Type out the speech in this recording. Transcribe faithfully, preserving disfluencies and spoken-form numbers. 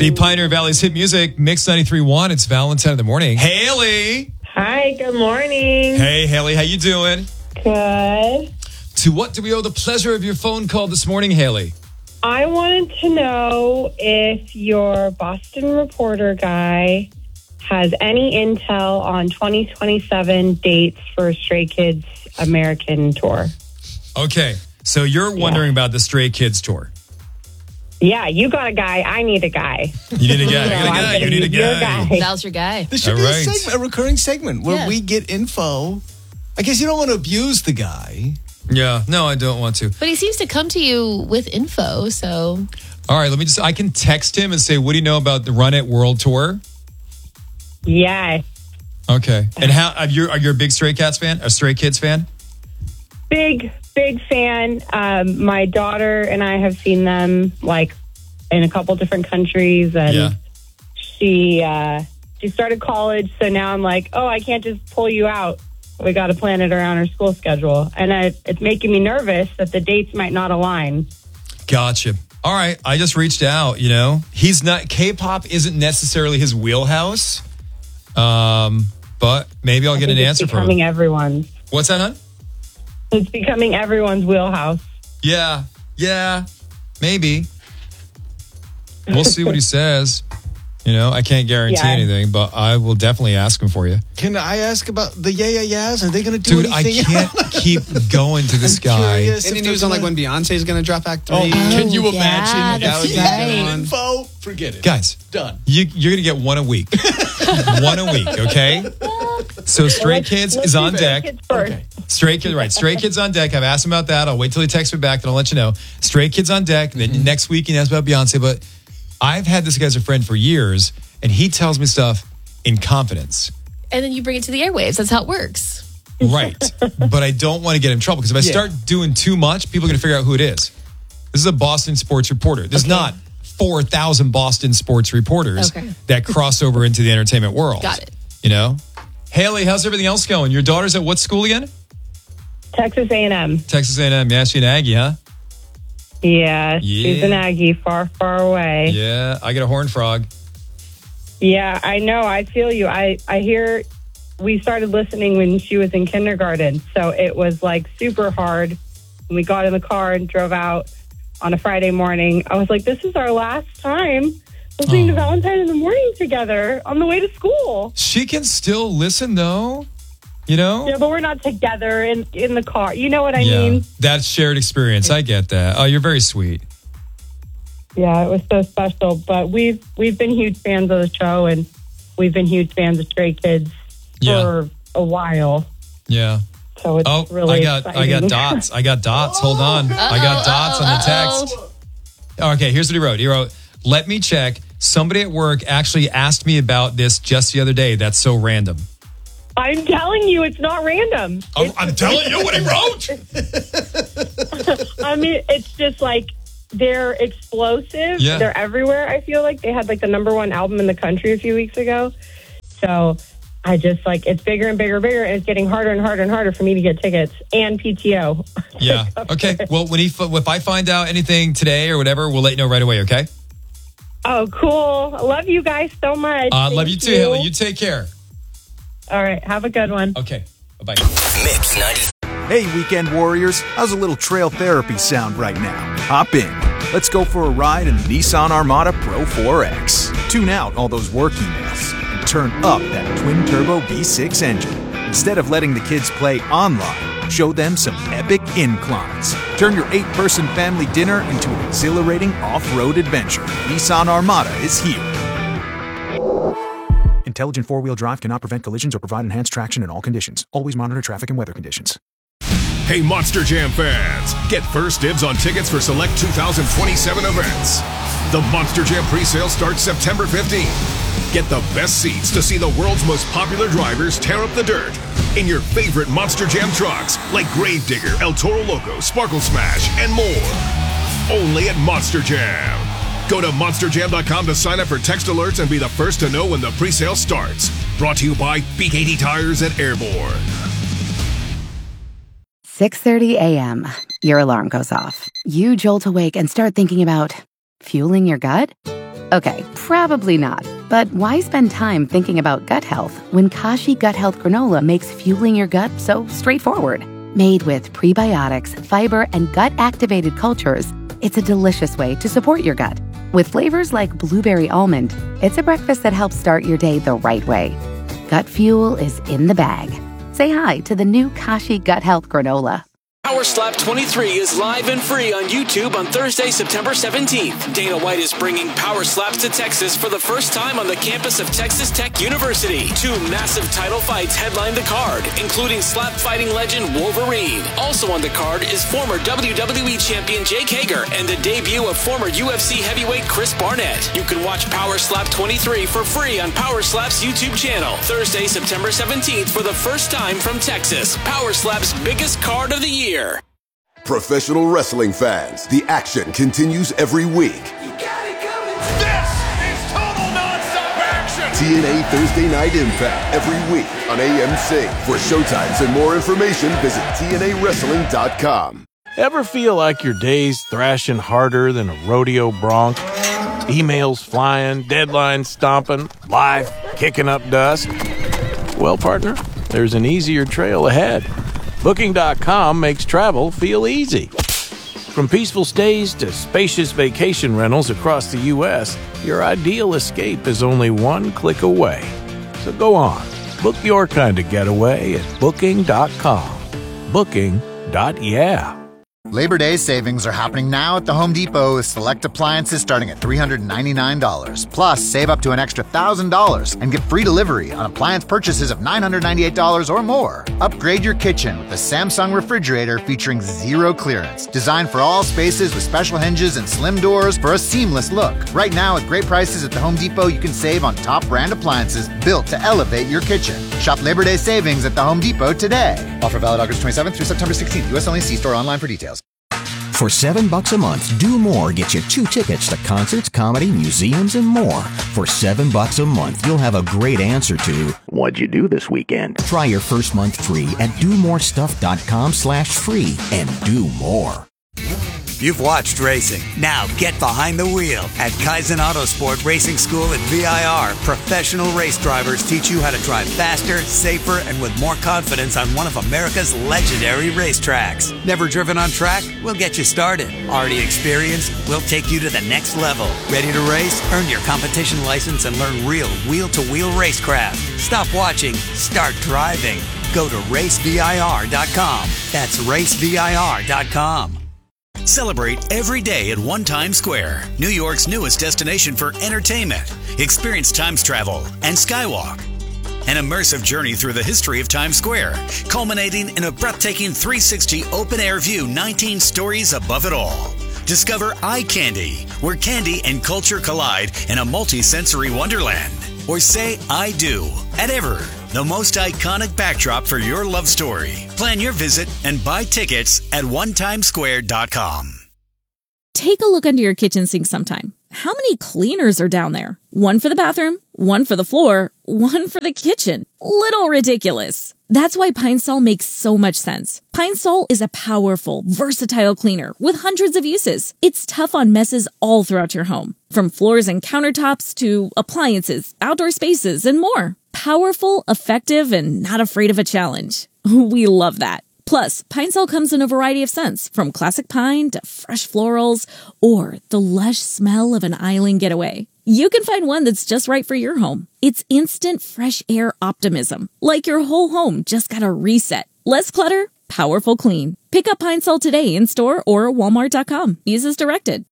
The Pioneer Valley's hit music, Mix ninety-three point one. It's Valentine in the morning. Haley. Hi, good morning. Hey, Haley. How you doing? Good. To what do we owe the pleasure of your phone call this morning, Haley? I wanted to know if your Boston reporter guy has any intel on twenty twenty-seven dates for Stray Kids American tour. Okay, so you're wondering yeah. about the Stray Kids tour. Yeah, you got a guy. I need a guy. You need a guy. You, know, a guy. you need a guy. guy. Val's your guy. There should All be right. a, segment, a recurring segment where yeah. we get info. I guess you don't want to abuse the guy. Yeah, no, I don't want to. But he seems to come to you with info, so... All right, let me just... I can text him and say, what do you know about the Run It World Tour? Yes. Okay. And how... Are you, are you a big Stray Cats fan? A Stray Kids fan? Big, big fan. Um, my daughter and I have seen them, like, in a couple different countries, and yeah. she uh, she started college, so now I'm like, oh, I can't just pull you out. We got to plan it around her school schedule. And I, it's making me nervous that the dates might not align. Gotcha. All right. I just reached out, you know. He's not... K-pop isn't necessarily his wheelhouse. Um, but maybe I'll I get an think answer it's from him. becoming everyone's. What's that, hon? It's becoming everyone's wheelhouse. Yeah. Yeah. Maybe. We'll see what he says. You know, I can't guarantee Yeah. anything, but I will definitely ask him for you. Can I ask about the yeah, yeah, yeahs? Are they going to do Dude, I anything? can't keep going to this I'm guy. curious Any if news there's on like gonna- when Beyonce's going to drop Act three? Oh, can you yeah, imagine? that's would be right. fun. Info? Forget it. Guys, Done. you, you're going to get one a week. One a week, okay? So Stray Let's- Kids let's is do on Stray deck. Kids first. Okay. Stray Kids, right. Stray Kids on deck. I've asked him about that. I'll wait till he texts me back, then I'll let you know. Stray Kids on deck. Then Mm-hmm. next week he asks about Beyonce. But I've had this guy as a friend for years, and he tells me stuff in confidence. And then you bring it to the airwaves. That's how it works. Right. But I don't want to get in trouble because if I Yeah. start doing too much, people are going to figure out who it is. This is a Boston sports reporter. There's Okay. not four thousand Boston sports reporters Okay. that cross over into the entertainment world. Got it. You know? Haley, how's everything else going? Your daughter's at what school again? Texas A and M. Texas A and M. Yeah, she's an Aggie, huh? Yeah, she's Yeah. an Aggie, far, far away. Yeah, I get a horned frog. Yeah, I know. I feel you. I, I hear we started listening when she was in kindergarten. So it was like super hard. When we got in the car and drove out on a Friday morning, I was like, this is our last time listening to Oh. Valentine in the morning together on the way to school. She can still listen, though. You know? Yeah, but we're not together in, in the car. You know what I yeah. mean? That's shared experience. I get that. Oh, you're very sweet. Yeah, it was so special. But we've we've been huge fans of the show, and we've been huge fans of Stray Kids Yeah. for a while. Yeah. So it's Oh, really I got exciting. I got dots. I got dots. Hold on. I got dots on the text. Okay, here's what he wrote. He wrote, "Let me check. Somebody at work actually asked me about this just the other day. That's so random." I'm telling you, it's not random. Oh, I'm telling you what he wrote. I mean, it's just like they're explosive. Yeah. They're everywhere. I feel like they had like the number one album in the country a few weeks ago. So I just like it's bigger and bigger and bigger, and it's getting harder and harder and harder for me to get tickets and P T O. Yeah. Okay. Well, when he if I find out anything today or whatever, we'll let you know right away. Okay. Oh, cool. I love you guys so much. Uh, love Thank you too, Haley. You take care. All right. Have a good one. Okay. Bye bye. Mix ninety. Hey, weekend warriors, how's a little trail therapy sound right now? Hop in. Let's go for a ride in the Nissan Armada Pro four X. Tune out all those work emails and turn up that twin-turbo V six engine. Instead of letting the kids play online, show them some epic inclines. Turn your eight-person family dinner into an exhilarating off-road adventure. Nissan Armada is here. Intelligent four-wheel drive cannot prevent collisions or provide enhanced traction in all conditions. Always monitor traffic and weather conditions. Hey, Monster Jam fans! Get first dibs on tickets for select two thousand twenty-seven events. The Monster Jam presale starts September fifteenth. Get the best seats to see the world's most popular drivers tear up the dirt in your favorite Monster Jam trucks like Gravedigger, El Toro Loco, Sparkle Smash, and more. Only at Monster Jam. Go to monster jam dot com to sign up for text alerts and be the first to know when the presale starts. Brought to you by B K T Tires at Airborne. six thirty a.m. Your alarm goes off. You jolt awake and start thinking about fueling your gut? Okay, probably not. But why spend time thinking about gut health when Kashi Gut Health Granola makes fueling your gut so straightforward? Made with prebiotics, fiber, and gut-activated cultures, it's a delicious way to support your gut. With flavors like blueberry almond, it's a breakfast that helps start your day the right way. Gut fuel is in the bag. Say hi to the new Kashi Gut Health Granola. Power Slap twenty-three is live and free on YouTube on Thursday, September seventeenth. Dana White is bringing Power Slaps to Texas for the first time on the campus of Texas Tech University. Two massive title fights headline the card, including slap fighting legend Wolverine. Also on the card is former W W E champion Jake Hager and the debut of former U F C heavyweight Chris Barnett. You can watch Power Slap twenty-three for free on Power Slap's YouTube channel. Thursday, September seventeenth for the first time from Texas. Power Slap's biggest card of the year. Professional wrestling fans, the action continues every week. You got it coming. This is total nonstop action. T N A Thursday Night Impact every week on A M C. For showtimes and more information, visit T N A wrestling dot com. Ever feel like your day's thrashing harder than a rodeo bronc? Emails flying, deadlines stomping, life kicking up dust? Well, partner, there's an easier trail ahead. Booking dot com makes travel feel easy. From peaceful stays to spacious vacation rentals across the U S, your ideal escape is only one click away. So go on, book your kind of getaway at Booking dot com. Booking. Yeah. Labor Day savings are happening now at the Home Depot with select appliances starting at three hundred ninety-nine dollars. Plus, save up to an extra one thousand dollars and get free delivery on appliance purchases of nine hundred ninety-eight dollars or more. Upgrade your kitchen with the Samsung refrigerator featuring zero clearance. Designed for all spaces with special hinges and slim doors for a seamless look. Right now, at great prices at the Home Depot, you can save on top brand appliances built to elevate your kitchen. Shop Labor Day savings at the Home Depot today. Offer valid August twenty-seventh through September sixteenth. U S only. See store online for details. For seven bucks a month, Do More gets you two tickets to concerts, comedy, museums, and more. For seven bucks a month, you'll have a great answer to what'd you do this weekend? Try your first month free at do more stuff dot com slash free and do more. You've watched racing. Now get behind the wheel. At Kaizen Autosport Racing School at V I R, professional race drivers teach you how to drive faster, safer, and with more confidence on one of America's legendary racetracks. Never driven on track? We'll get you started. Already experienced? We'll take you to the next level. Ready to race? Earn your competition license and learn real wheel-to-wheel racecraft. Stop watching. Start driving. Go to race V I R dot com. That's race V I R dot com. Celebrate every day at One Times Square, New York's newest destination for entertainment. Experience Times Travel and Skywalk. An immersive journey through the history of Times Square, culminating in a breathtaking three sixty open-air view, nineteen stories above it all. Discover Eye Candy, where candy and culture collide in a multi-sensory wonderland. Or say I do at Ever, the most iconic backdrop for your love story. Plan your visit and buy tickets at one times square dot com. Take a look under your kitchen sink sometime. How many cleaners are down there? One for the bathroom, one for the floor, one for the kitchen. Little ridiculous. That's why Pine Sol makes so much sense. Pine Sol is a powerful, versatile cleaner with hundreds of uses. It's tough on messes all throughout your home, from floors and countertops to appliances, outdoor spaces, and more. Powerful, effective, and not afraid of a challenge. We love that. Plus, Pine Sol comes in a variety of scents, from classic pine to fresh florals or the lush smell of an island getaway. You can find one that's just right for your home. It's instant fresh air optimism, like your whole home just got a reset. Less clutter, powerful clean. Pick up Pine Sol today in store or walmart dot com. Use as directed.